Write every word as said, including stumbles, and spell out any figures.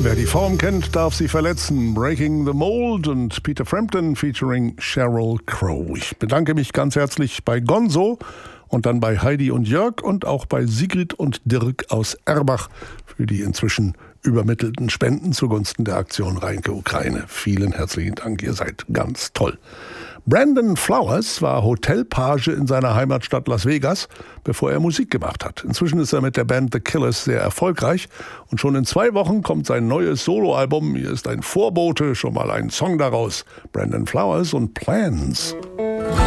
Wer die Form kennt, darf sie verletzen. Breaking the Mold und Peter Frampton featuring Sheryl Crow. Ich bedanke mich ganz herzlich bei Gonzo und dann bei Heidi und Jörg und auch bei Sigrid und Dirk aus Erbach für die inzwischen übermittelten Spenden zugunsten der Aktion Reinke Ukraine. Vielen herzlichen Dank, ihr seid ganz toll. Brandon Flowers war Hotelpage in seiner Heimatstadt Las Vegas, bevor er Musik gemacht hat. Inzwischen ist er mit der Band The Killers sehr erfolgreich und schon in zwei Wochen kommt sein neues Soloalbum. Hier ist ein Vorbote, schon mal ein Song daraus. Brandon Flowers und Plans.